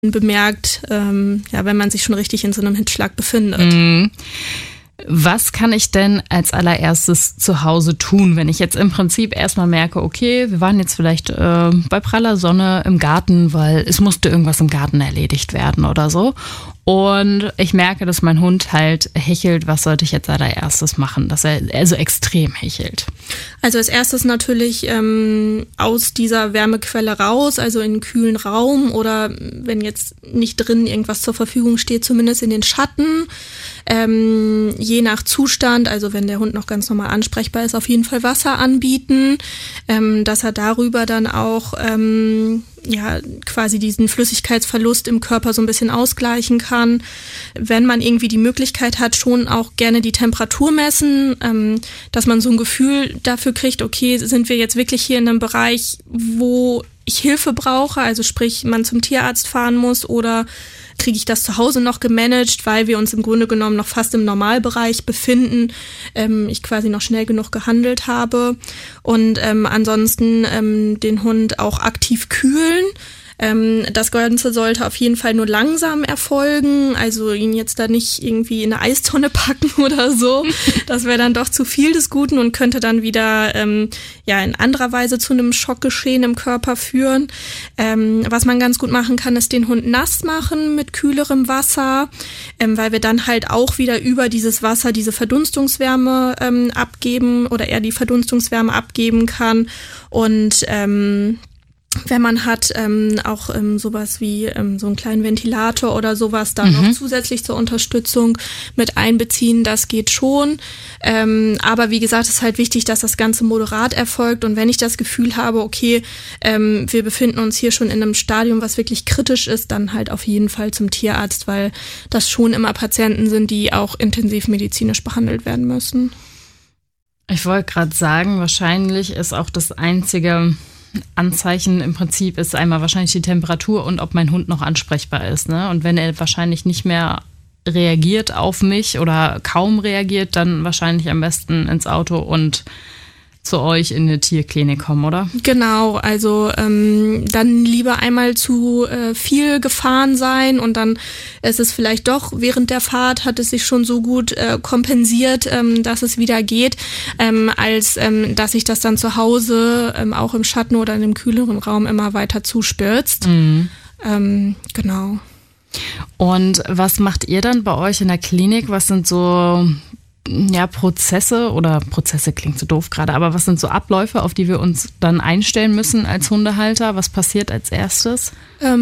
bemerkt, wenn man sich schon richtig in so einem Hitzschlag befindet. Mhm. Was kann ich denn als allererstes zu Hause tun, wenn ich jetzt im Prinzip erstmal merke, okay, wir waren jetzt vielleicht bei praller Sonne im Garten, weil es musste irgendwas im Garten erledigt werden oder so. Und ich merke, dass mein Hund halt hechelt. Was sollte ich jetzt allererstes machen, dass er also extrem hechelt? Also als erstes natürlich aus dieser Wärmequelle raus, also in einen kühlen Raum oder wenn jetzt nicht drin irgendwas zur Verfügung steht, zumindest in den Schatten. Je nach Zustand, also wenn der Hund noch ganz normal ansprechbar ist, auf jeden Fall Wasser anbieten, dass er darüber dann auch quasi diesen Flüssigkeitsverlust im Körper so ein bisschen ausgleichen kann. Wenn man irgendwie die Möglichkeit hat, schon auch gerne die Temperatur messen, dass man so ein Gefühl dafür kriegt, okay, sind wir jetzt wirklich hier in einem Bereich, wo ich Hilfe brauche, also sprich, man zum Tierarzt fahren muss oder kriege ich das zu Hause noch gemanagt, weil wir uns im Grunde genommen noch fast im Normalbereich befinden, ich quasi noch schnell genug gehandelt habe und ansonsten den Hund auch aktiv kühlen. Das Ganze sollte auf jeden Fall nur langsam erfolgen, also ihn jetzt da nicht irgendwie in eine Eistonne packen oder so. Das wäre dann doch zu viel des Guten und könnte dann wieder in anderer Weise zu einem Schockgeschehen im Körper führen. Was man ganz gut machen kann, ist den Hund nass machen mit kühlerem Wasser, weil wir dann halt auch wieder über dieses Wasser diese Verdunstungswärme abgeben oder er die Verdunstungswärme abgeben kann und wenn man hat, auch sowas wie so einen kleinen Ventilator oder sowas da noch zusätzlich zur Unterstützung mit einbeziehen, das geht schon. Aber wie gesagt, es ist halt wichtig, dass das Ganze moderat erfolgt. Und wenn ich das Gefühl habe, okay, wir befinden uns hier schon in einem Stadium, was wirklich kritisch ist, dann halt auf jeden Fall zum Tierarzt, weil das schon immer Patienten sind, die auch intensiv medizinisch behandelt werden müssen. Ich wollte gerade sagen, wahrscheinlich ist auch das einzige Anzeichen im Prinzip ist einmal wahrscheinlich die Temperatur und ob mein Hund noch ansprechbar ist, ne? Und wenn er wahrscheinlich nicht mehr reagiert auf mich oder kaum reagiert, dann wahrscheinlich am besten ins Auto und zu euch in eine Tierklinik kommen, oder? Genau, also dann lieber einmal zu viel gefahren sein und dann ist es vielleicht doch während der Fahrt hat es sich schon so gut kompensiert, dass es wieder geht, als dass sich das dann zu Hause auch im Schatten oder in einem kühleren Raum immer weiter zuspitzt. Genau. Und was macht ihr dann bei euch in der Klinik? Was sind so Prozesse klingt so doof gerade, aber was sind so Abläufe, auf die wir uns dann einstellen müssen als Hundehalter? Was passiert als erstes?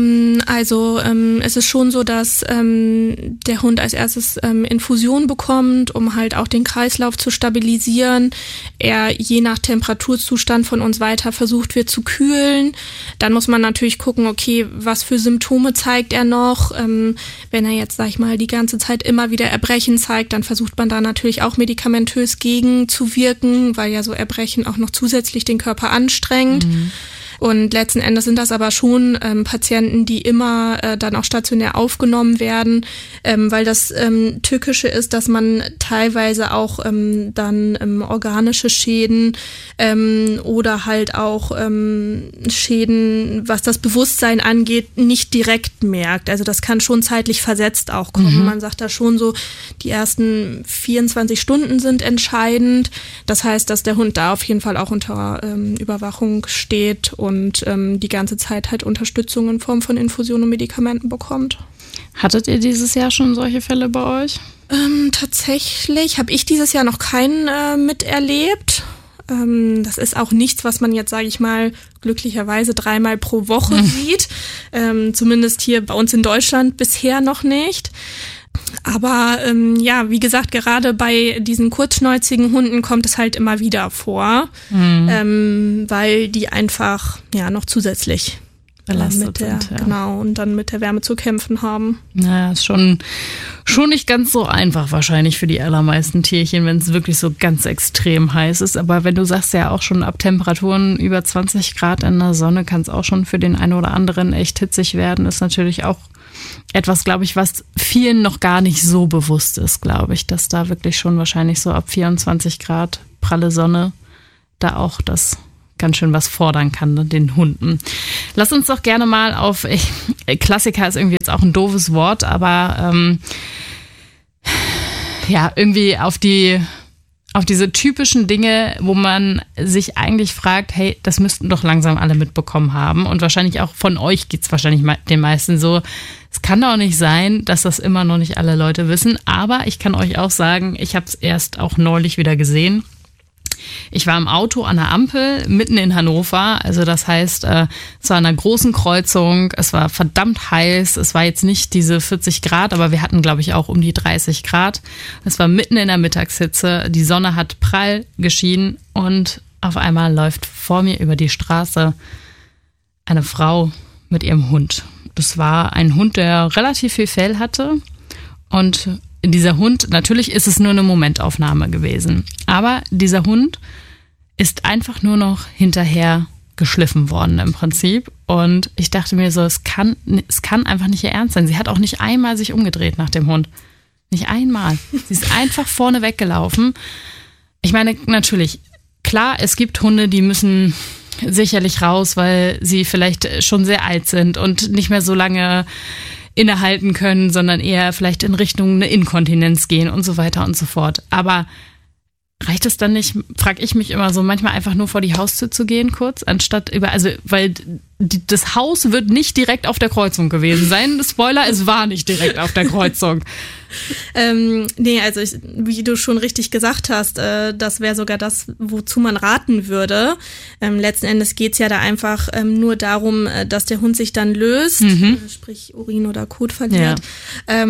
Es ist schon so, dass der Hund als erstes Infusion bekommt, um halt auch den Kreislauf zu stabilisieren. Er je nach Temperaturzustand von uns weiter versucht wird zu kühlen. Dann muss man natürlich gucken, okay, was für Symptome zeigt er noch? Wenn er jetzt, sag ich mal, die ganze Zeit immer wieder Erbrechen zeigt, dann versucht man da natürlich auch medikamentös gegenzuwirken, weil ja so Erbrechen auch noch zusätzlich den Körper anstrengt. Und letzten Endes sind das aber schon Patienten, die immer dann auch stationär aufgenommen werden, weil das Tückische ist, dass man teilweise auch dann organische Schäden oder halt auch Schäden, was das Bewusstsein angeht, nicht direkt merkt. Also das kann schon zeitlich versetzt auch kommen. Man sagt da schon so, die ersten 24 Stunden sind entscheidend. Das heißt, dass der Hund da auf jeden Fall auch unter Überwachung steht und die ganze Zeit halt Unterstützung in Form von Infusionen und Medikamenten bekommt. Hattet ihr dieses Jahr schon solche Fälle bei euch? Tatsächlich habe ich dieses Jahr noch keinen miterlebt. Das ist auch nichts, was man jetzt, sage ich mal, glücklicherweise 3-mal pro Woche sieht. Zumindest hier bei uns in Deutschland bisher noch nicht. Aber wie gesagt, gerade bei diesen kurzschnäuzigen Hunden kommt es halt immer wieder vor, weil die einfach noch zusätzlich belastet sind. Genau, und dann mit der Wärme zu kämpfen haben. Naja, ist schon nicht ganz so einfach wahrscheinlich für die allermeisten Tierchen, wenn es wirklich so ganz extrem heiß ist. Aber wenn du sagst ja auch schon ab Temperaturen über 20 Grad in der Sonne kann es auch schon für den einen oder anderen echt hitzig werden, ist natürlich auch etwas, glaube ich, was vielen noch gar nicht so bewusst ist, glaube ich, dass da wirklich schon wahrscheinlich so ab 24 Grad pralle Sonne da auch das ganz schön was fordern kann, ne, den Hunden. Lass uns doch gerne mal auf, Klassiker ist irgendwie jetzt auch ein doofes Wort, aber irgendwie auf diese typischen Dinge, wo man sich eigentlich fragt, hey, das müssten doch langsam alle mitbekommen haben. Und wahrscheinlich auch von euch geht's wahrscheinlich den meisten so. Es kann doch nicht sein, dass das immer noch nicht alle Leute wissen. Aber ich kann euch auch sagen, ich habe es erst auch neulich wieder gesehen. Ich war im Auto an der Ampel mitten in Hannover, also das heißt, es war an einer großen Kreuzung, es war verdammt heiß, es war jetzt nicht diese 40 Grad, aber wir hatten, glaube ich, auch um die 30 Grad. Es war mitten in der Mittagshitze, die Sonne hat prall geschienen und auf einmal läuft vor mir über die Straße eine Frau mit ihrem Hund. Das war ein Hund, der relativ viel Fell hatte und dieser Hund, natürlich ist es nur eine Momentaufnahme gewesen, aber dieser Hund ist einfach nur noch hinterher geschliffen worden im Prinzip und ich dachte mir so, es kann einfach nicht ihr Ernst sein. Sie hat auch nicht einmal sich umgedreht nach dem Hund. Nicht einmal. Sie ist einfach vorne weggelaufen. Ich meine, natürlich, klar, es gibt Hunde, die müssen sicherlich raus, weil sie vielleicht schon sehr alt sind und nicht mehr so lange innehalten können, sondern eher vielleicht in Richtung eine Inkontinenz gehen und so weiter und so fort. Aber reicht es dann nicht, frage ich mich immer so, manchmal einfach nur vor die Haustür zu gehen kurz, anstatt weil das Haus wird nicht direkt auf der Kreuzung gewesen sein. Spoiler, es war nicht direkt auf der Kreuzung. Nee, also wie du schon richtig gesagt hast, das wäre sogar das, wozu man raten würde. Letzten Endes geht's ja da einfach nur darum, dass der Hund sich dann löst, sprich Urin oder Kot verliert. Ja.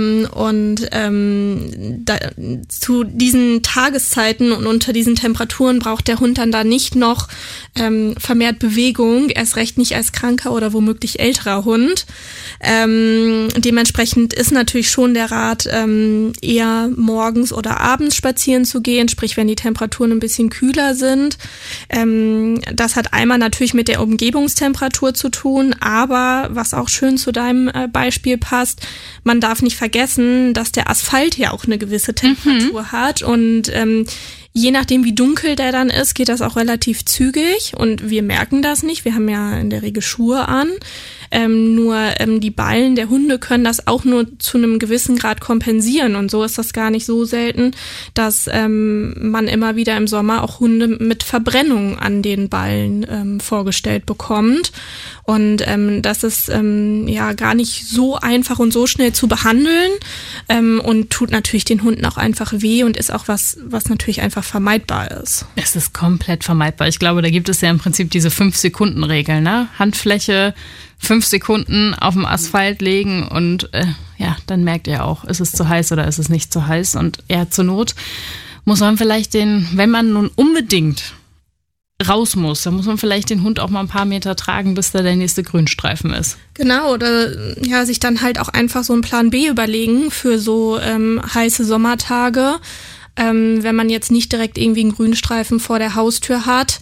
Zu diesen Tageszeiten und unter diesen Temperaturen braucht der Hund dann da nicht noch vermehrt Bewegung, erst recht nicht als kranker oder womöglich älterer Hund. Dementsprechend ist natürlich schon der Rat, eher morgens oder abends spazieren zu gehen, sprich wenn die Temperaturen ein bisschen kühler sind. Das hat einmal natürlich mit der Umgebungstemperatur zu tun, aber was auch schön zu deinem Beispiel passt, man darf nicht vergessen, dass der Asphalt ja auch eine gewisse Temperatur hat und je nachdem, wie dunkel der dann ist, geht das auch relativ zügig und wir merken das nicht. Wir haben ja in der Regel Schuhe an. Die Ballen der Hunde können das auch nur zu einem gewissen Grad kompensieren und so ist das gar nicht so selten, dass man immer wieder im Sommer auch Hunde mit Verbrennung an den Ballen vorgestellt bekommt und das ist gar nicht so einfach und so schnell zu behandeln und tut natürlich den Hunden auch einfach weh und ist auch was natürlich einfach vermeidbar ist. Es ist komplett vermeidbar. Ich glaube, da gibt es ja im Prinzip diese 5-Sekunden-Regel, ne? Handfläche 5 Sekunden auf dem Asphalt legen und dann merkt ihr auch, ist es zu heiß oder ist es nicht zu heiß und zur Not muss man vielleicht wenn man nun unbedingt raus muss, dann muss man vielleicht den Hund auch mal ein paar Meter tragen, bis da der nächste Grünstreifen ist. Genau, oder sich dann halt auch einfach so einen Plan B überlegen für so heiße Sommertage. Wenn man jetzt nicht direkt irgendwie einen Grünstreifen vor der Haustür hat,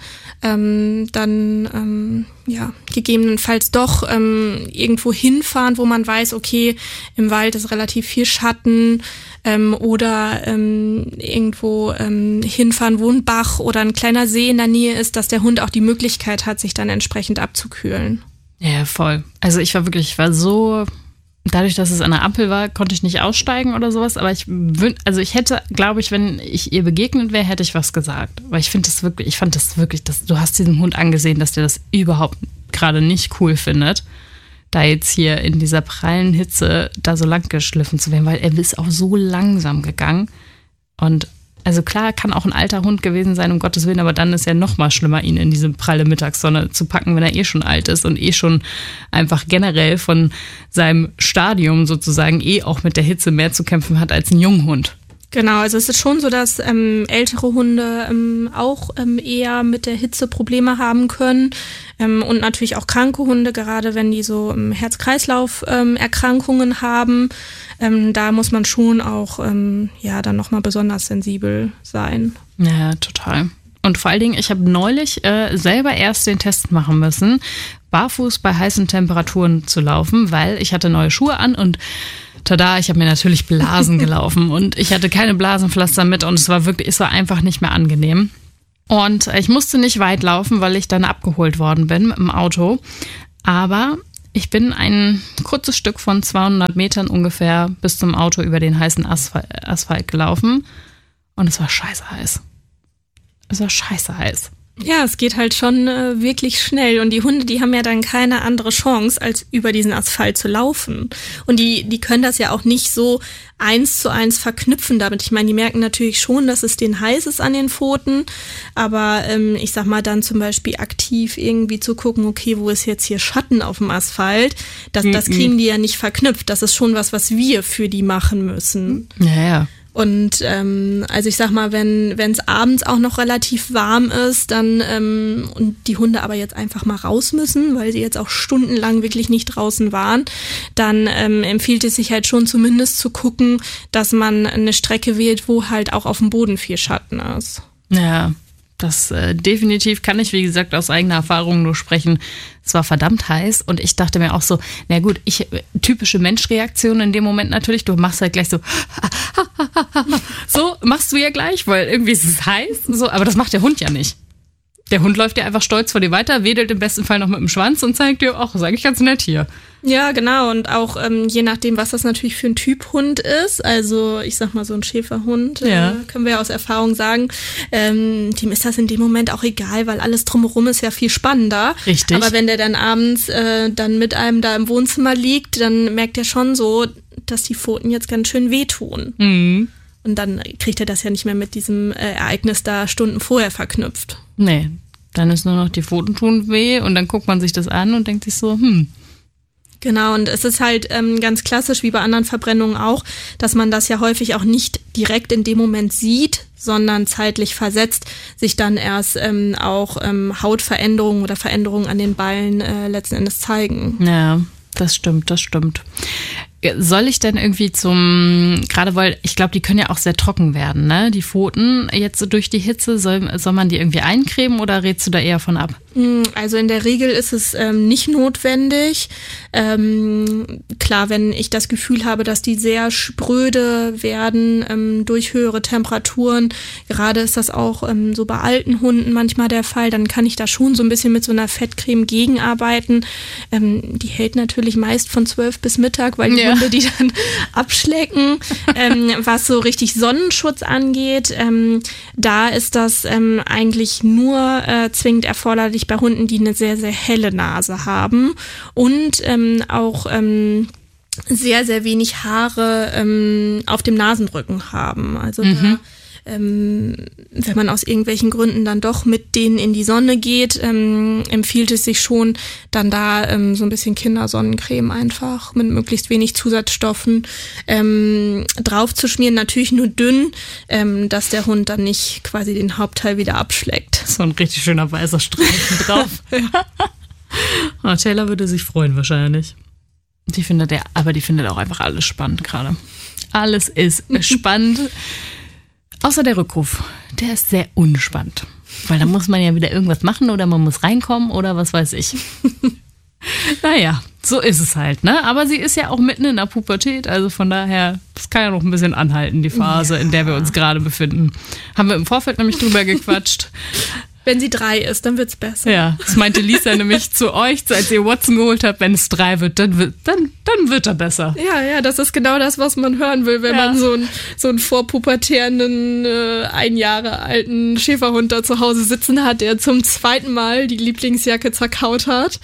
dann gegebenenfalls doch irgendwo hinfahren, wo man weiß, okay, im Wald ist relativ viel Schatten oder irgendwo hinfahren, wo ein Bach oder ein kleiner See in der Nähe ist, dass der Hund auch die Möglichkeit hat, sich dann entsprechend abzukühlen. Ja, voll. Also ich war so... Dadurch, dass es an der Ampel war, konnte ich nicht aussteigen oder sowas. Aber ich hätte, glaube ich, wenn ich ihr begegnet wäre, hätte ich was gesagt. Weil ich fand das wirklich, du hast diesem Hund angesehen, dass der das überhaupt gerade nicht cool findet, da jetzt hier in dieser prallen Hitze da so lang geschliffen zu werden, weil er ist auch so langsam gegangen. Und also klar, kann auch ein alter Hund gewesen sein, um Gottes Willen, aber dann ist ja noch mal schlimmer, ihn in diese pralle Mittagssonne zu packen, wenn er schon alt ist und schon einfach generell von seinem Stadium sozusagen auch mit der Hitze mehr zu kämpfen hat als ein Junghund. Genau, also es ist schon so, dass ältere Hunde auch eher mit der Hitze Probleme haben können und natürlich auch kranke Hunde, gerade wenn die so Herz-Kreislauf-Erkrankungen haben. Da muss man schon auch dann nochmal besonders sensibel sein. Ja, total. Und vor allen Dingen, ich habe neulich selber erst den Test machen müssen, barfuß bei heißen Temperaturen zu laufen, weil ich hatte neue Schuhe an und tada, ich habe mir natürlich Blasen gelaufen und ich hatte keine Blasenpflaster mit und es war einfach nicht mehr angenehm. Und ich musste nicht weit laufen, weil ich dann abgeholt worden bin mit dem Auto. Aber ich bin ein kurzes Stück von 200 Metern ungefähr bis zum Auto über den heißen Asphalt gelaufen. Und es war scheiße heiß. Es war scheiße heiß. Ja, es geht halt schon wirklich schnell. Und die Hunde, die haben ja dann keine andere Chance, als über diesen Asphalt zu laufen. Und die können das ja auch nicht so 1:1 verknüpfen damit. Ich meine, die merken natürlich schon, dass es denen heiß ist an den Pfoten. Aber ich sag mal, dann zum Beispiel aktiv irgendwie zu gucken, okay, wo ist jetzt hier Schatten auf dem Asphalt? Das kriegen die ja nicht verknüpft. Das ist schon was wir für die machen müssen. Ja. Und also ich sag mal, wenn es abends auch noch relativ warm ist, dann und die Hunde aber jetzt einfach mal raus müssen, weil sie jetzt auch stundenlang wirklich nicht draußen waren, dann empfiehlt es sich halt schon zumindest zu gucken, dass man eine Strecke wählt, wo halt auch auf dem Boden viel Schatten ist. Ja, das definitiv kann ich, wie gesagt, aus eigener Erfahrung nur sprechen. Es war verdammt heiß und ich dachte mir auch so, na gut, typische Menschreaktion in dem Moment natürlich, du machst halt gleich so, so machst du ja gleich, weil irgendwie ist es heiß, so, aber das macht der Hund ja nicht. Der Hund läuft ja einfach stolz vor dir weiter, wedelt im besten Fall noch mit dem Schwanz und zeigt dir, ach, ist eigentlich ganz nett hier. Ja, genau. Und auch je nachdem, was das natürlich für ein Typ Hund ist, also ich sag mal so ein Schäferhund, können wir ja aus Erfahrung sagen, dem ist das in dem Moment auch egal, weil alles drumherum ist ja viel spannender. Richtig. Aber wenn der dann abends dann mit einem da im Wohnzimmer liegt, dann merkt er schon so, dass die Pfoten jetzt ganz schön wehtun. Mhm. Und dann kriegt er das ja nicht mehr mit diesem Ereignis da Stunden vorher verknüpft. Nee, dann ist nur noch die Pfoten tun weh und dann guckt man sich das an und denkt sich so, Genau, und es ist halt ganz klassisch, wie bei anderen Verbrennungen auch, dass man das ja häufig auch nicht direkt in dem Moment sieht, sondern zeitlich versetzt sich dann erst auch Hautveränderungen oder Veränderungen an den Ballen letzten Endes zeigen. Ja, das stimmt. Soll ich denn irgendwie gerade weil ich glaube, die können ja auch sehr trocken werden, ne? Die Pfoten jetzt so durch die Hitze, soll man die irgendwie eincremen oder rätst du da eher von ab? Also in der Regel ist es nicht notwendig. Klar, wenn ich das Gefühl habe, dass die sehr spröde werden durch höhere Temperaturen, gerade ist das auch so bei alten Hunden manchmal der Fall, dann kann ich da schon so ein bisschen mit so einer Fettcreme gegenarbeiten. Die hält natürlich meist von 12 bis Mittag, weil die Hunde die dann abschlecken. Was so richtig Sonnenschutz angeht, da ist das eigentlich nur zwingend erforderlich bei Hunden, die eine sehr, sehr helle Nase haben und auch sehr, sehr wenig Haare auf dem Nasenrücken haben. Also da, wenn man aus irgendwelchen Gründen dann doch mit denen in die Sonne geht, empfiehlt es sich schon, dann da so ein bisschen Kindersonnencreme einfach mit möglichst wenig Zusatzstoffen drauf zu schmieren. Natürlich nur dünn, dass der Hund dann nicht quasi den Hauptteil wieder abschleckt. So ein richtig schöner weißer Streifen drauf. Oh, Taylor würde sich freuen wahrscheinlich. Die findet auch einfach alles spannend gerade. Alles ist spannend. Außer der Rückruf, der ist sehr unspannend. Weil da muss man ja wieder irgendwas machen oder man muss reinkommen oder was weiß ich. Naja, so ist es halt, ne? Aber sie ist ja auch mitten in der Pubertät, also von daher, das kann ja noch ein bisschen anhalten, die Phase, in der wir uns gerade befinden. Haben wir im Vorfeld nämlich drüber gequatscht. Wenn sie 3 ist, dann wird's besser. Ja, das meinte Lisa nämlich zu euch, als ihr Watson geholt habt, wenn es 3 wird, dann wird er besser. Ja, das ist genau das, was man hören will, wenn man so einen vorpubertierenden, 1 Jahre alten Schäferhund da zu Hause sitzen hat, der zum 2. Mal die Lieblingsjacke zerkaut hat.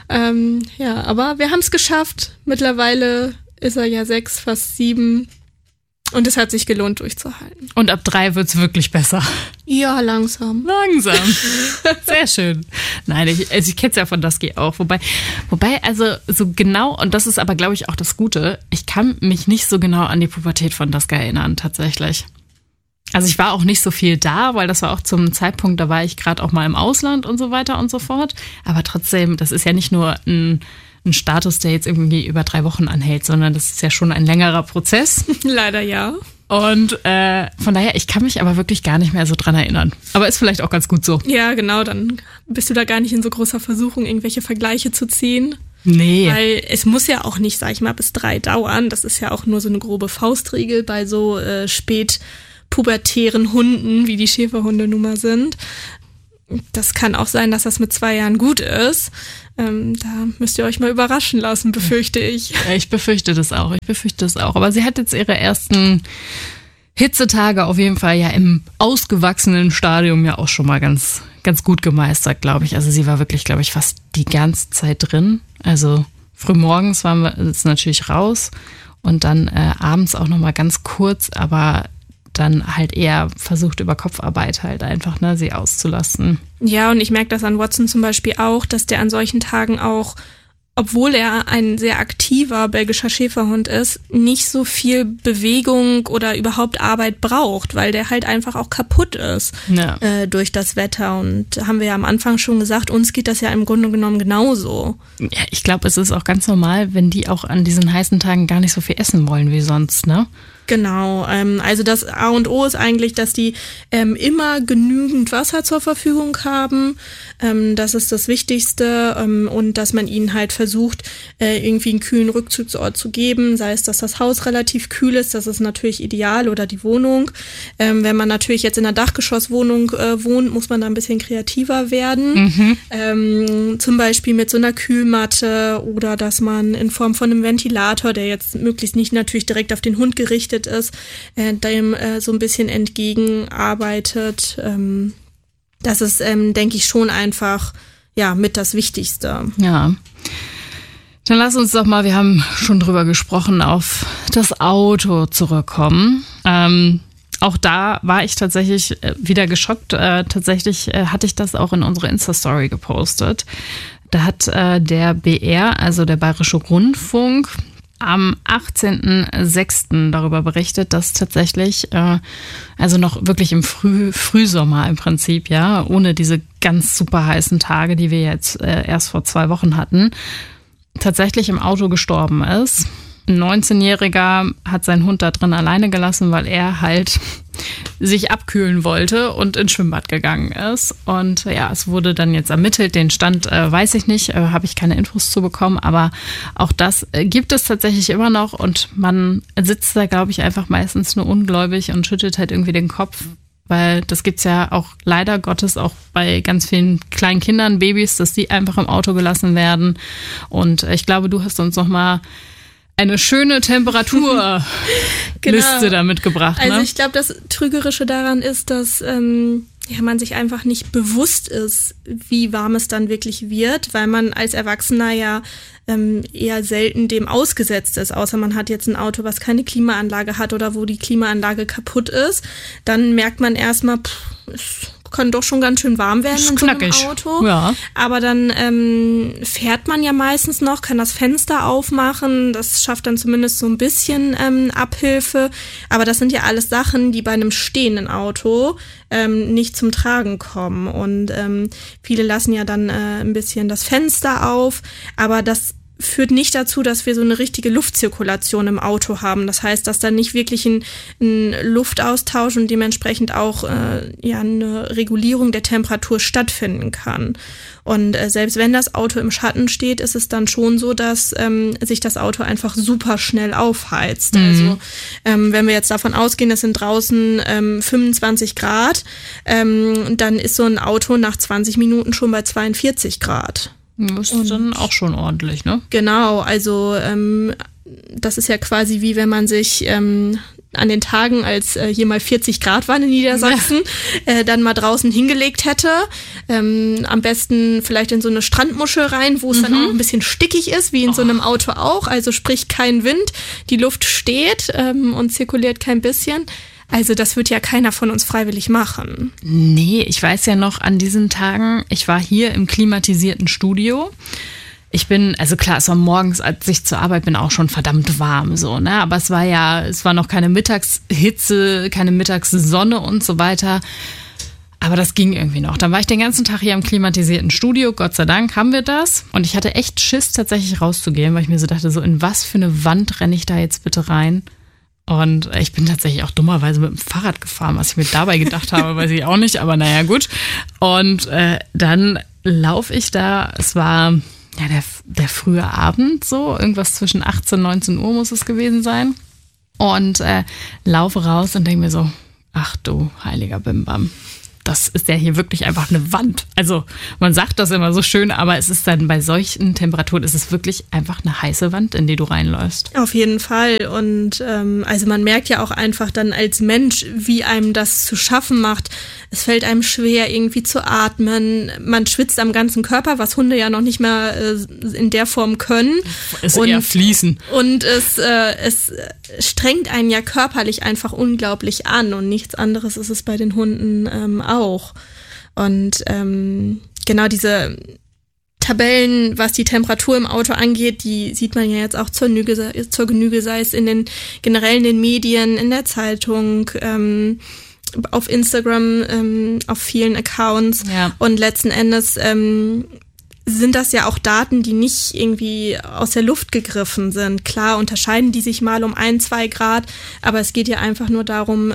Aber wir haben es geschafft. Mittlerweile ist er ja 6, fast 7. Und es hat sich gelohnt, durchzuhalten. Und ab 3 wird's wirklich besser. Ja, langsam. Sehr schön. Nein, ich kenne es ja von Dusky auch. Wobei, also so genau, und das ist aber, glaube ich, auch das Gute, ich kann mich nicht so genau an die Pubertät von Dusky erinnern, tatsächlich. Also ich war auch nicht so viel da, weil das war auch zum Zeitpunkt, da war ich gerade auch mal im Ausland und so weiter und so fort. Aber trotzdem, das ist ja nicht nur ein Status, der jetzt irgendwie über 3 Wochen anhält, sondern das ist ja schon ein längerer Prozess. Leider ja. Und von daher, ich kann mich aber wirklich gar nicht mehr so dran erinnern. Aber ist vielleicht auch ganz gut so. Ja, genau, dann bist du da gar nicht in so großer Versuchung, irgendwelche Vergleiche zu ziehen. Nee. Weil es muss ja auch nicht, sag ich mal, bis 3 dauern. Das ist ja auch nur so eine grobe Faustregel bei so pubertären Hunden, wie die Schäferhunde nun mal sind. Das kann auch sein, dass das mit 2 Jahren gut ist. Da müsst ihr euch mal überraschen lassen, befürchte ich. Ja, ich befürchte das auch. Aber sie hat jetzt ihre ersten Hitzetage auf jeden Fall ja im ausgewachsenen Stadium ja auch schon mal ganz, ganz gut gemeistert, glaube ich. Also sie war wirklich, glaube ich, fast die ganze Zeit drin. Also frühmorgens waren wir jetzt natürlich raus und dann abends auch noch mal ganz kurz, aber dann halt eher versucht über Kopfarbeit halt einfach, ne, sie auszulasten. Ja, und ich merke das an Watson zum Beispiel auch, dass der an solchen Tagen auch, obwohl er ein sehr aktiver belgischer Schäferhund ist, nicht so viel Bewegung oder überhaupt Arbeit braucht, weil der halt einfach auch kaputt ist durch das Wetter. Und haben wir ja am Anfang schon gesagt, uns geht das ja im Grunde genommen genauso. Ja, ich glaube, es ist auch ganz normal, wenn die auch an diesen heißen Tagen gar nicht so viel essen wollen wie sonst, ne? Genau, also das A und O ist eigentlich, dass die immer genügend Wasser zur Verfügung haben. Das ist das Wichtigste und dass man ihnen halt versucht, irgendwie einen kühlen Rückzugsort zu geben, sei es, dass das Haus relativ kühl ist, das ist natürlich ideal, oder die Wohnung. Wenn man natürlich jetzt in einer Dachgeschosswohnung wohnt, muss man da ein bisschen kreativer werden. Zum Beispiel mit so einer Kühlmatte oder dass man in Form von einem Ventilator, der jetzt möglichst nicht natürlich direkt auf den Hund gerichtet ist, dem so ein bisschen entgegenarbeitet. Das ist, denke ich, schon einfach mit das Wichtigste. Ja. Dann lass uns doch mal, wir haben schon drüber gesprochen, auf das Auto zurückkommen. Auch da war ich tatsächlich wieder geschockt. Tatsächlich hatte ich das auch in unsere Insta-Story gepostet. Da hat der BR, also der Bayerische Rundfunk, am 18.06. darüber berichtet, dass tatsächlich, also noch wirklich im Frühsommer im Prinzip, ja, ohne diese ganz super heißen Tage, die wir jetzt erst vor 2 Wochen hatten, tatsächlich im Auto gestorben ist. Ein 19-Jähriger hat seinen Hund da drin alleine gelassen, weil er halt sich abkühlen wollte und ins Schwimmbad gegangen ist. Und ja, es wurde dann jetzt ermittelt. Den Stand weiß ich nicht, habe ich keine Infos zu bekommen. Aber auch das gibt es tatsächlich immer noch. Und man sitzt da, glaube ich, einfach meistens nur ungläubig und schüttelt halt irgendwie den Kopf. Weil das gibt's ja auch leider Gottes auch bei ganz vielen kleinen Kindern, Babys, dass die einfach im Auto gelassen werden. Und ich glaube, du hast uns noch mal eine schöne Temperaturliste damit gebracht. Ne? Also ich glaube, das Trügerische daran ist, dass man sich einfach nicht bewusst ist, wie warm es dann wirklich wird, weil man als Erwachsener ja eher selten dem ausgesetzt ist, außer man hat jetzt ein Auto, was keine Klimaanlage hat oder wo die Klimaanlage kaputt ist. Dann merkt man erstmal, es kann doch schon ganz schön warm werden in so einem Auto. Ja. Aber dann fährt man ja meistens noch, kann das Fenster aufmachen. Das schafft dann zumindest so ein bisschen Abhilfe. Aber das sind ja alles Sachen, die bei einem stehenden Auto nicht zum Tragen kommen. Und viele lassen ja dann ein bisschen das Fenster auf. Aber das führt nicht dazu, dass wir so eine richtige Luftzirkulation im Auto haben. Das heißt, dass da nicht wirklich ein Luftaustausch und dementsprechend auch eine Regulierung der Temperatur stattfinden kann. Und selbst wenn das Auto im Schatten steht, ist es dann schon so, dass sich das Auto einfach super schnell aufheizt. Also wenn wir jetzt davon ausgehen, es sind draußen 25 Grad, dann ist so ein Auto nach 20 Minuten schon bei 42 Grad. Das ist dann auch schon ordentlich, ne? Genau, also das ist ja quasi wie wenn man sich an den Tagen, als hier mal 40 Grad waren in Niedersachsen, dann mal draußen hingelegt hätte. Am besten vielleicht in so eine Strandmuschel rein, wo es dann auch ein bisschen stickig ist, wie in so einem Auto auch. Also sprich kein Wind, die Luft steht und zirkuliert kein bisschen. Also das wird ja keiner von uns freiwillig machen. Nee, ich weiß ja noch an diesen Tagen, ich war hier im klimatisierten Studio. Also klar, es war morgens, als ich zur Arbeit bin, auch schon verdammt warm, so, ne? Aber es war noch keine Mittagshitze, keine Mittagssonne und so weiter. Aber das ging irgendwie noch. Dann war ich den ganzen Tag hier im klimatisierten Studio. Gott sei Dank haben wir das. Und ich hatte echt Schiss, tatsächlich rauszugehen, weil ich mir so dachte, so in was für eine Wand renne ich da jetzt bitte rein? Und ich bin tatsächlich auch dummerweise mit dem Fahrrad gefahren, was ich mir dabei gedacht habe, weiß ich auch nicht, aber naja, gut. Und dann laufe ich da, es war ja der frühe Abend so, irgendwas zwischen 18 und 19 Uhr muss es gewesen sein. Und laufe raus und denke mir so, Ach du heiliger Bimbam. Das ist ja hier wirklich einfach eine Wand. Also man sagt das immer so schön, aber es ist dann bei solchen Temperaturen, ist es wirklich einfach eine heiße Wand, in die du reinläufst. Auf jeden Fall. Und also man merkt ja auch einfach dann als Mensch, wie einem das zu schaffen macht. Es fällt einem schwer, irgendwie zu atmen. Man schwitzt am ganzen Körper, was Hunde ja noch nicht mehr in der Form können. Es eher fließen. Und es strengt einen ja körperlich einfach unglaublich an. Und nichts anderes ist es bei den Hunden auch. Und genau diese Tabellen, was die Temperatur im Auto angeht, die sieht man ja jetzt auch zur Genüge, sei es generell in den Medien, in der Zeitung, auf Instagram, auf vielen Accounts. Ja. Und letzten Endes sind das ja auch Daten, die nicht irgendwie aus der Luft gegriffen sind. Klar unterscheiden die sich mal um 1-2 Grad, aber es geht ja einfach nur darum,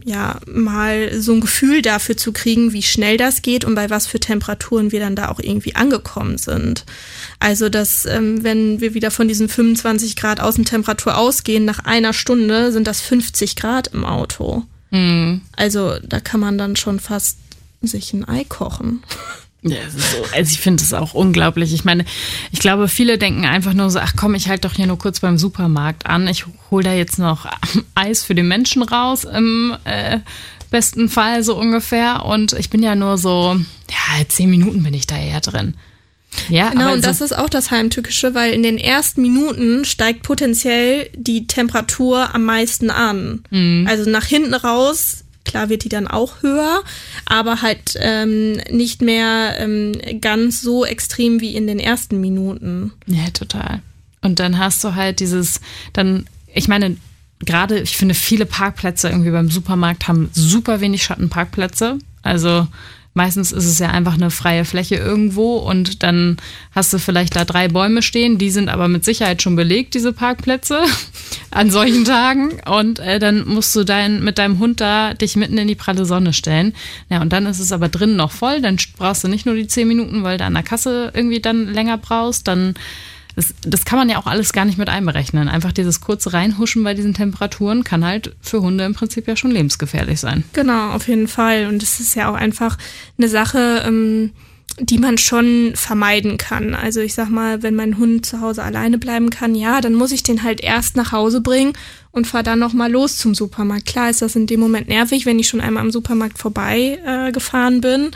mal so ein Gefühl dafür zu kriegen, wie schnell das geht und bei was für Temperaturen wir dann da auch irgendwie angekommen sind. Also, dass wenn wir wieder von diesen 25 Grad Außentemperatur ausgehen, nach einer Stunde sind das 50 Grad im Auto. Mhm. Also, da kann man dann schon fast sich ein Ei kochen. Ja, so. Also ich finde es auch unglaublich. Ich meine, ich glaube, viele denken einfach nur so, ach komm, ich halte doch hier nur kurz beim Supermarkt an. Ich hole da jetzt noch Eis für den Menschen raus, im besten Fall so ungefähr. Und ich bin ja nur so, 10 Minuten bin ich da eher drin. Ja, genau, aber und das ist auch das Heimtückische, weil in den ersten Minuten steigt potenziell die Temperatur am meisten an. Mhm. Also nach hinten raus, klar wird die dann auch höher, aber halt nicht mehr ganz so extrem wie in den ersten Minuten. Ja, total. Und dann hast du halt ich meine, gerade, ich finde, viele Parkplätze irgendwie beim Supermarkt haben super wenig Schattenparkplätze. Also meistens ist es ja einfach eine freie Fläche irgendwo und dann hast du vielleicht da 3 Bäume stehen, die sind aber mit Sicherheit schon belegt, diese Parkplätze, an solchen Tagen. Und dann musst du mit deinem Hund da dich mitten in die pralle Sonne stellen. Ja, und dann ist es aber drinnen noch voll, dann brauchst du nicht nur die 10 Minuten, weil du an der Kasse irgendwie dann länger brauchst, dann das kann man ja auch alles gar nicht mit einberechnen. Einfach dieses kurze Reinhuschen bei diesen Temperaturen kann halt für Hunde im Prinzip ja schon lebensgefährlich sein. Genau, auf jeden Fall. Und es ist ja auch einfach eine Sache, die man schon vermeiden kann. Also ich sag mal, wenn mein Hund zu Hause alleine bleiben kann, ja, dann muss ich den halt erst nach Hause bringen und fahre dann nochmal los zum Supermarkt. Klar ist das in dem Moment nervig, wenn ich schon einmal am Supermarkt vorbei gefahren bin.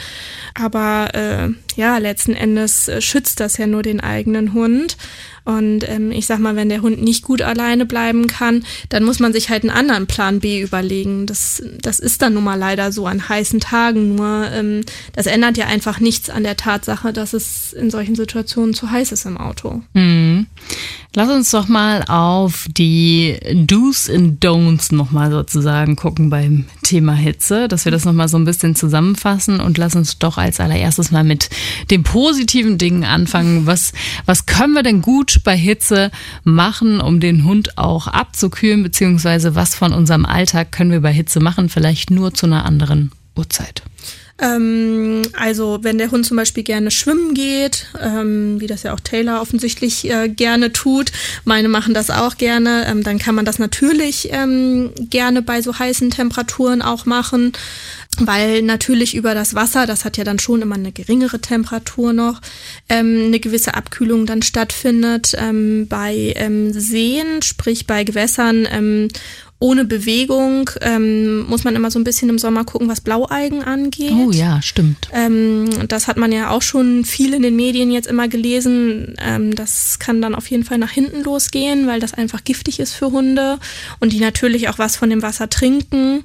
Aber letzten Endes schützt das ja nur den eigenen Hund. Und ich sag mal, wenn der Hund nicht gut alleine bleiben kann, dann muss man sich halt einen anderen Plan B überlegen. Das ist dann nun mal leider so an heißen Tagen. Nur das ändert ja einfach nichts an der Tatsache, dass es in solchen Situationen zu heiß ist im Auto. Mhm. Lass uns doch mal auf die Do's and Don'ts nochmal sozusagen gucken beim Thema Hitze, dass wir das nochmal so ein bisschen zusammenfassen und lass uns doch als allererstes mal mit den positiven Dingen anfangen. Was können wir denn gut bei Hitze machen, um den Hund auch abzukühlen, beziehungsweise was von unserem Alltag können wir bei Hitze machen, vielleicht nur zu einer anderen Uhrzeit? Also wenn der Hund zum Beispiel gerne schwimmen geht, wie das ja auch Taylor offensichtlich gerne tut, meine machen das auch gerne, dann kann man das natürlich gerne bei so heißen Temperaturen auch machen, weil natürlich über das Wasser, das hat ja dann schon immer eine geringere Temperatur noch, eine gewisse Abkühlung dann stattfindet. Bei Seen, sprich bei Gewässern, ohne Bewegung muss man immer so ein bisschen im Sommer gucken, was Blaualgen angeht. Oh ja, stimmt. Das hat man ja auch schon viel in den Medien jetzt immer gelesen. Das kann dann auf jeden Fall nach hinten losgehen, weil das einfach giftig ist für Hunde und die natürlich auch was von dem Wasser trinken.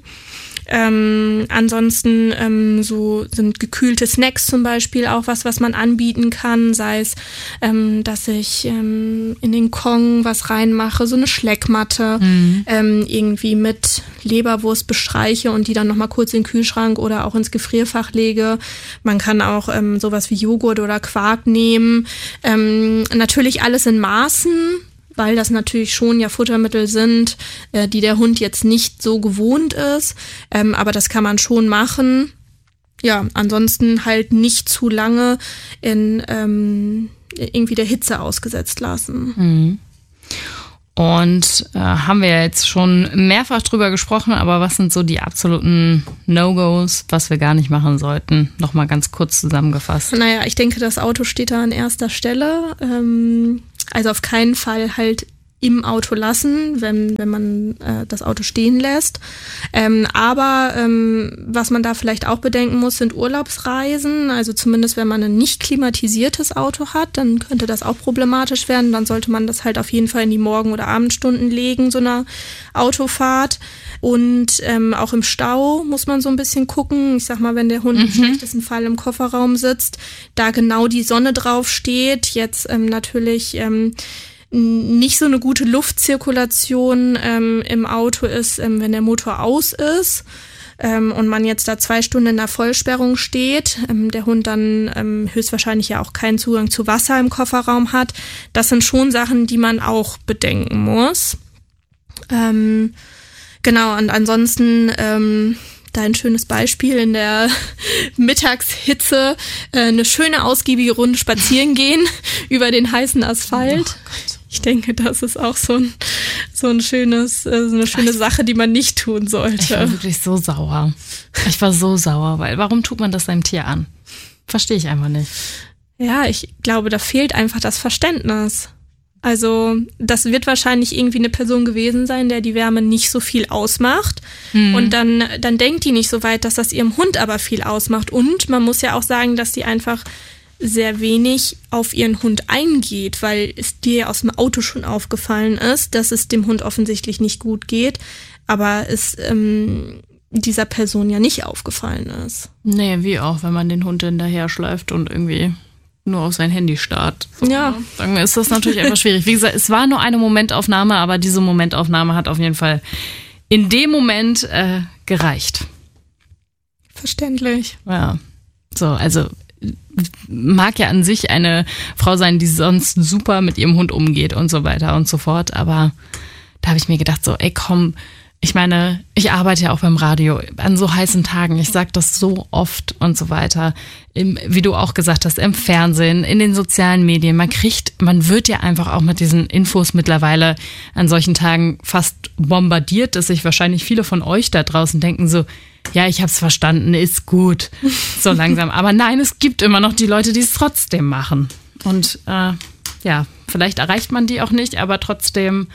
Ansonsten so sind gekühlte Snacks zum Beispiel auch was man anbieten kann, sei es, dass ich in den Kong was reinmache, so eine Schleckmatte, irgendwie mit Leberwurst bestreiche und die dann nochmal kurz in den Kühlschrank oder auch ins Gefrierfach lege. Man kann auch sowas wie Joghurt oder Quark nehmen. Natürlich alles in Maßen, weil das natürlich schon ja Futtermittel sind, die der Hund jetzt nicht so gewohnt ist. Aber das kann man schon machen. Ja, ansonsten halt nicht zu lange in irgendwie der Hitze ausgesetzt lassen. Mhm. Und haben wir ja jetzt schon mehrfach drüber gesprochen, aber was sind so die absoluten No-Gos, was wir gar nicht machen sollten? Nochmal ganz kurz zusammengefasst. Naja, ich denke, das Auto steht da an erster Stelle. Also auf keinen Fall halt im Auto lassen, wenn man das Auto stehen lässt. Aber was man da vielleicht auch bedenken muss, sind Urlaubsreisen. Also zumindest wenn man ein nicht klimatisiertes Auto hat, dann könnte das auch problematisch werden. Dann sollte man das halt auf jeden Fall in die Morgen- oder Abendstunden legen, so eine Autofahrt. Und auch im Stau muss man so ein bisschen gucken. Ich sag mal, wenn der Hund im schlechtesten Fall im Kofferraum sitzt, da genau die Sonne drauf steht. Jetzt natürlich nicht so eine gute Luftzirkulation im Auto ist, wenn der Motor aus ist und man jetzt da 2 Stunden in der Vollsperrung steht, der Hund dann höchstwahrscheinlich ja auch keinen Zugang zu Wasser im Kofferraum hat. Das sind schon Sachen, die man auch bedenken muss. Genau, und ansonsten da ein schönes Beispiel in der Mittagshitze, eine schöne ausgiebige Runde spazieren gehen über den heißen Asphalt. Oh, ich denke, das ist auch so eine schöne Sache, die man nicht tun sollte. Ich war wirklich so sauer. Ich war so sauer, weil warum tut man das seinem Tier an? Verstehe ich einfach nicht. Ja, ich glaube, da fehlt einfach das Verständnis. Also das wird wahrscheinlich irgendwie eine Person gewesen sein, der die Wärme nicht so viel ausmacht. Und dann denkt die nicht so weit, dass das ihrem Hund aber viel ausmacht. Und man muss ja auch sagen, dass die einfach sehr wenig auf ihren Hund eingeht, weil es dir ja aus dem Auto schon aufgefallen ist, dass es dem Hund offensichtlich nicht gut geht, aber es dieser Person ja nicht aufgefallen ist. Nee, wie auch, wenn man den Hund hinterher schleift und irgendwie nur auf sein Handy starrt. So, ja. Dann ist das natürlich etwas schwierig. Wie gesagt, es war nur eine Momentaufnahme, aber diese Momentaufnahme hat auf jeden Fall in dem Moment gereicht. Verständlich. Ja, so, also mag ja an sich eine Frau sein, die sonst super mit ihrem Hund umgeht und so weiter und so fort, aber da habe ich mir gedacht so, ey komm, ich meine, ich arbeite ja auch beim Radio an so heißen Tagen, ich sage das so oft und so weiter, wie du auch gesagt hast, im Fernsehen, in den sozialen Medien, man wird ja einfach auch mit diesen Infos mittlerweile an solchen Tagen fast bombardiert, dass sich wahrscheinlich viele von euch da draußen denken so, ja, ich hab's verstanden, ist gut, so langsam. Aber nein, es gibt immer noch die Leute, die es trotzdem machen. Und ja, vielleicht erreicht man die auch nicht, aber trotzdem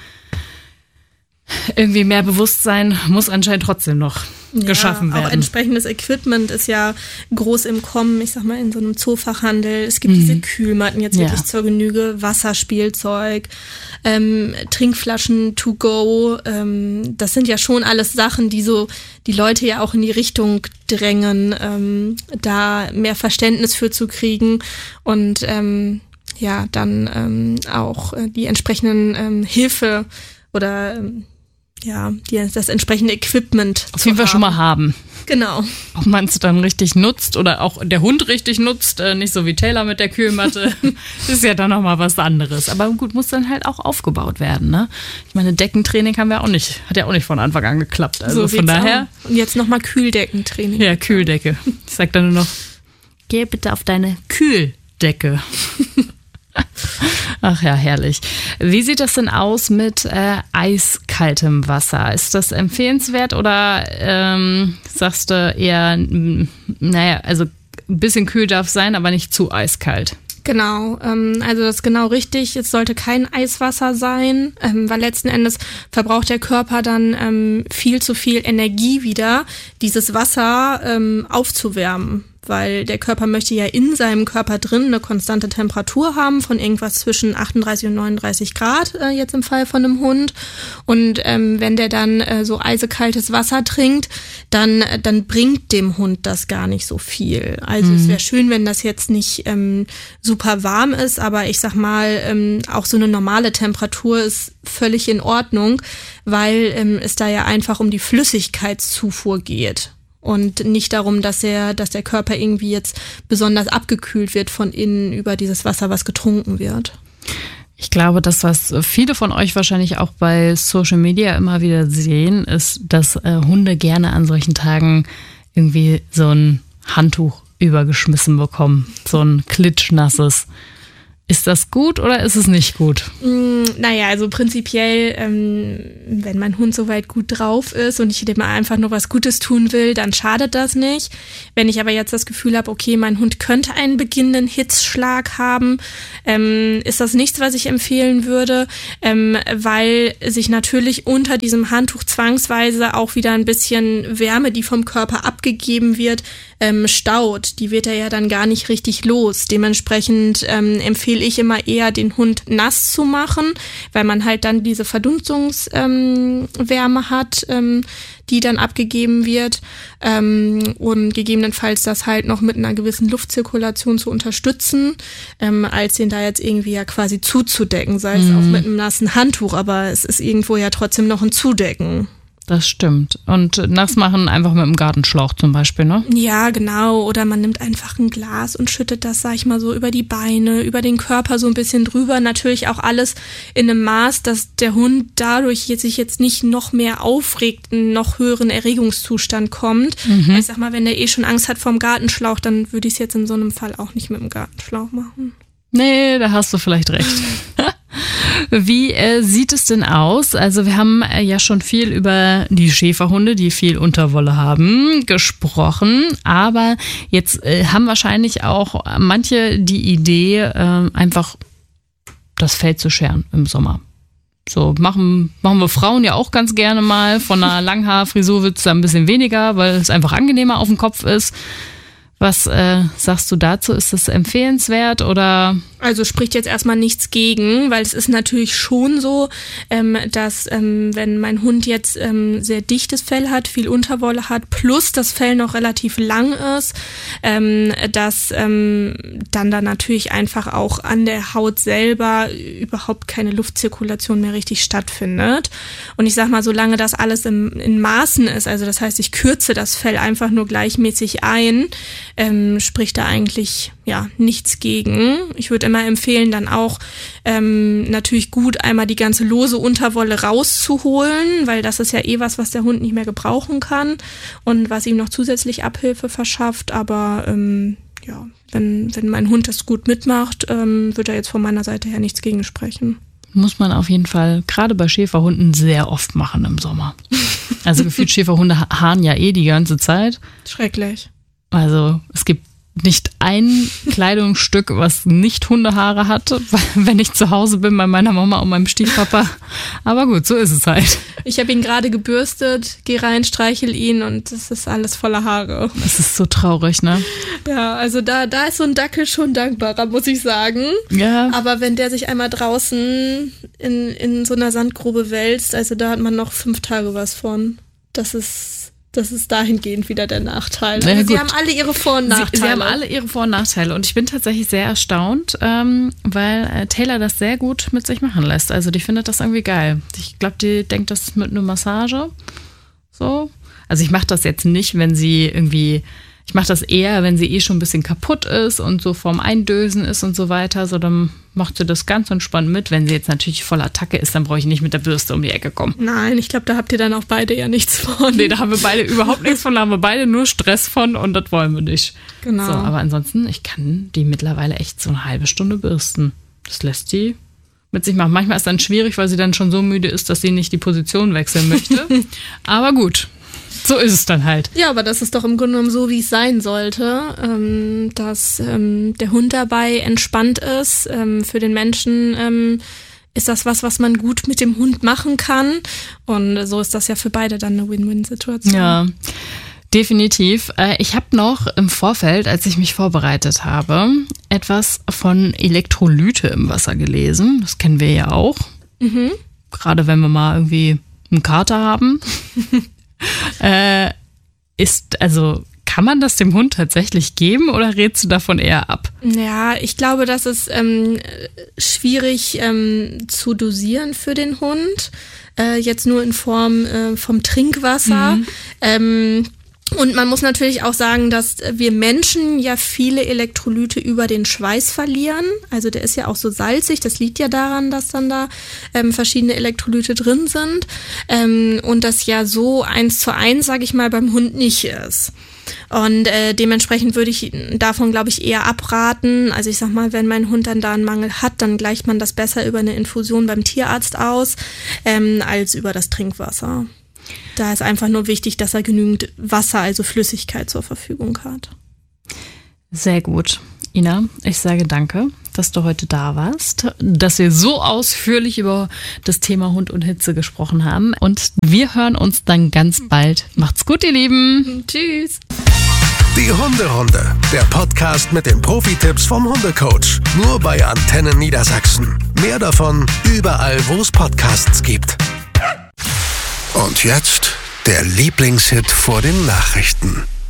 irgendwie mehr Bewusstsein muss anscheinend trotzdem noch geschaffen werden. Auch entsprechendes Equipment ist ja groß im Kommen, ich sag mal in so einem Zoofachhandel. Es gibt diese Kühlmatten jetzt wirklich zur Genüge, Wasserspielzeug, Trinkflaschen to go. Das sind ja schon alles Sachen, die so die Leute ja auch in die Richtung drängen, da mehr Verständnis für zu kriegen und ja, dann auch die entsprechenden Hilfe oder ja, das entsprechende Equipment auf jeden Fall schon mal haben. Genau. Ob man es dann richtig nutzt oder auch der Hund richtig nutzt, nicht so wie Taylor mit der Kühlmatte, ist ja dann nochmal was anderes. Aber gut, muss dann halt auch aufgebaut werden, ne? Ich meine, Deckentraining hat ja auch nicht von Anfang an geklappt. Also so von daher. Auch. Und jetzt nochmal Kühldeckentraining. Ja, Kühldecke. Ich sag dann nur noch, geh bitte auf deine Kühldecke. Ach ja, herrlich. Wie sieht das denn aus mit eiskaltem Wasser? Ist das empfehlenswert oder sagst du eher, naja, also ein bisschen kühl darf sein, aber nicht zu eiskalt? Genau, also das ist genau richtig. Es sollte kein Eiswasser sein, weil letzten Endes verbraucht der Körper dann viel zu viel Energie wieder, dieses Wasser aufzuwärmen. Weil der Körper möchte ja in seinem Körper drin eine konstante Temperatur haben von irgendwas zwischen 38 und 39 Grad, jetzt im Fall von einem Hund. Und wenn der dann so eisekaltes Wasser trinkt, dann bringt dem Hund das gar nicht so viel. Also es wäre schön, wenn das jetzt nicht super warm ist, aber ich sag mal, auch so eine normale Temperatur ist völlig in Ordnung, weil es da ja einfach um die Flüssigkeitszufuhr geht. Und nicht darum, dass der Körper irgendwie jetzt besonders abgekühlt wird von innen über dieses Wasser, was getrunken wird. Ich glaube, das, was viele von euch wahrscheinlich auch bei Social Media immer wieder sehen, ist, dass Hunde gerne an solchen Tagen irgendwie so ein Handtuch übergeschmissen bekommen. So ein klitschnasses. Ist das gut oder ist es nicht gut? Naja, also prinzipiell, wenn mein Hund soweit gut drauf ist und ich dem einfach nur was Gutes tun will, dann schadet das nicht. Wenn ich aber jetzt das Gefühl habe, okay, mein Hund könnte einen beginnenden Hitzschlag haben, ist das nichts, was ich empfehlen würde, weil sich natürlich unter diesem Handtuch zwangsweise auch wieder ein bisschen Wärme, die vom Körper abgegeben wird, staut. Die wird er ja dann gar nicht richtig los. Dementsprechend empfehle ich immer eher, den Hund nass zu machen, weil man halt dann diese Verdunstungswärme hat, die dann abgegeben wird, und gegebenenfalls das halt noch mit einer gewissen Luftzirkulation zu unterstützen, als den da jetzt irgendwie ja quasi zuzudecken, sei es auch mit einem nassen Handtuch, aber es ist irgendwo ja trotzdem noch ein Zudecken. Das stimmt. Und nass machen einfach mit einem Gartenschlauch zum Beispiel, ne? Ja, genau. Oder man nimmt einfach ein Glas und schüttet das, sag ich mal, so über die Beine, über den Körper so ein bisschen drüber. Natürlich auch alles in einem Maß, dass der Hund dadurch sich jetzt nicht noch mehr aufregt, einen noch höheren Erregungszustand kommt. Ich sag mal, wenn der schon Angst hat vorm Gartenschlauch, dann würde ich es jetzt in so einem Fall auch nicht mit dem Gartenschlauch machen. Nee, da hast du vielleicht recht. Wie sieht es denn aus? Also wir haben ja schon viel über die Schäferhunde, die viel Unterwolle haben, gesprochen. Aber jetzt haben wahrscheinlich auch manche die Idee, einfach das Fell zu scheren im Sommer. So machen wir Frauen ja auch ganz gerne mal. Von einer Langhaarfrisur wird es dann ein bisschen weniger, weil es einfach angenehmer auf dem Kopf ist. Was sagst du dazu? Ist das empfehlenswert oder? Also spricht jetzt erstmal nichts gegen, weil es ist natürlich schon so, dass wenn mein Hund jetzt sehr dichtes Fell hat, viel Unterwolle hat, plus das Fell noch relativ lang ist, dass dann da natürlich einfach auch an der Haut selber überhaupt keine Luftzirkulation mehr richtig stattfindet. Und ich sag mal, solange das alles in Maßen ist, also das heißt, ich kürze das Fell einfach nur gleichmäßig ein, spricht da eigentlich ja nichts gegen. Ich würde immer empfehlen, dann auch natürlich gut einmal die ganze lose Unterwolle rauszuholen, weil das ist ja was der Hund nicht mehr gebrauchen kann und was ihm noch zusätzlich Abhilfe verschafft. Aber ja, wenn mein Hund das gut mitmacht, wird er jetzt von meiner Seite her nichts gegen sprechen. Muss man auf jeden Fall gerade bei Schäferhunden sehr oft machen im Sommer. Also gefühlt Schäferhunde haaren ja die ganze Zeit. Schrecklich. Also es gibt nicht ein Kleidungsstück, was nicht Hundehaare hat, wenn ich zu Hause bin bei meiner Mama und meinem Stiefpapa. Aber gut, so ist es halt. Ich habe ihn gerade gebürstet, gehe rein, streichel ihn und das ist alles voller Haare. Das ist so traurig, ne? Ja, also da ist so ein Dackel schon dankbarer, muss ich sagen. Ja. Aber wenn der sich einmal draußen in so einer Sandgrube wälzt, also da hat man noch 5 Tage was von. Das ist dahingehend wieder der Nachteil. Ja, also sie haben alle ihre Vor- und Nachteile. Sie haben alle ihre Vor- und Nachteile. Und ich bin tatsächlich sehr erstaunt, weil Taylor das sehr gut mit sich machen lässt. Also die findet das irgendwie geil. Ich glaube, die denkt, das ist mit einer Massage. So. Also ich mache das jetzt nicht, wenn sie irgendwie... Ich mache das eher, wenn sie schon ein bisschen kaputt ist und so vorm Eindösen ist und so weiter. So, dann macht sie das ganz entspannt mit. Wenn sie jetzt natürlich voll Attacke ist, dann brauche ich nicht mit der Bürste um die Ecke kommen. Nein, ich glaube, da habt ihr dann auch beide ja nichts von. Nee, da haben wir beide überhaupt nichts von. Da haben wir beide nur Stress von und das wollen wir nicht. Genau. So, aber ansonsten, ich kann die mittlerweile echt so eine halbe Stunde bürsten. Das lässt die mit sich machen. Manchmal ist dann schwierig, weil sie dann schon so müde ist, dass sie nicht die Position wechseln möchte. Aber gut. So ist es dann halt. Ja, aber das ist doch im Grunde genommen so, wie es sein sollte, dass der Hund dabei entspannt ist. Für den Menschen ist das was man gut mit dem Hund machen kann. Und so ist das ja für beide dann eine Win-Win-Situation. Ja, definitiv. Ich habe noch im Vorfeld, als ich mich vorbereitet habe, etwas von Elektrolyte im Wasser gelesen. Das kennen wir ja auch. Mhm. Gerade wenn wir mal irgendwie einen Kater haben. Kann man das dem Hund tatsächlich geben oder rätst du davon eher ab? Ja, ich glaube, das ist schwierig zu dosieren für den Hund. Jetzt nur in Form vom Trinkwasser. Und man muss natürlich auch sagen, dass wir Menschen ja viele Elektrolyte über den Schweiß verlieren. Also der ist ja auch so salzig. Das liegt ja daran, dass dann da verschiedene Elektrolyte drin sind. Und das ja so 1:1, sage ich mal, beim Hund nicht ist. Und dementsprechend würde ich davon, glaube ich, eher abraten. Also ich sag mal, wenn mein Hund dann da einen Mangel hat, dann gleicht man das besser über eine Infusion beim Tierarzt aus, als über das Trinkwasser. Da ist einfach nur wichtig, dass er genügend Wasser, also Flüssigkeit zur Verfügung hat. Sehr gut. Ina, ich sage danke, dass du heute da warst, dass wir so ausführlich über das Thema Hund und Hitze gesprochen haben. Und wir hören uns dann ganz bald. Macht's gut, ihr Lieben. Tschüss. Die Hunderunde, der Podcast mit den Profi-Tipps vom Hundecoach. Nur bei Antennen Niedersachsen. Mehr davon überall, wo es Podcasts gibt. Und jetzt der Lieblingshit vor den Nachrichten.